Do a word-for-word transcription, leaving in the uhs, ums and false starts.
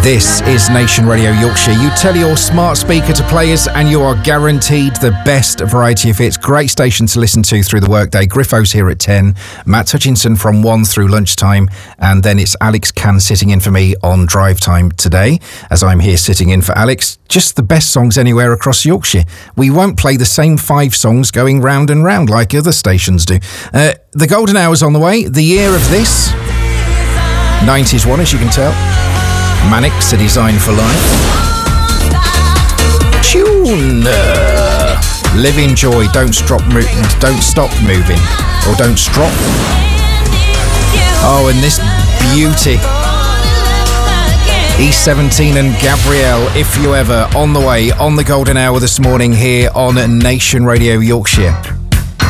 This is Nation Radio Yorkshire. You tell your smart speaker to play us and you are guaranteed the best variety of hits. Great station to listen to through the workday. Griffo's here at ten, Matt Hutchinson from one through lunchtime, and then it's Alex Can sitting in for me on drive time today, as I'm here sitting in for Alex. Just the best songs anywhere across Yorkshire. We won't play the same five songs going round and round like other stations do. Uh, the golden hour's on the way. The year of this, nineties one, as you can tell. Mannix, A Design for Life. Tune. Uh, Live in Joy, Don't Stop, mo- don't stop Moving. Or Don't Strop. Oh, and this beauty. E seventeen and Gabrielle, If You Ever, on the way, on the golden hour this morning here on Nation Radio Yorkshire.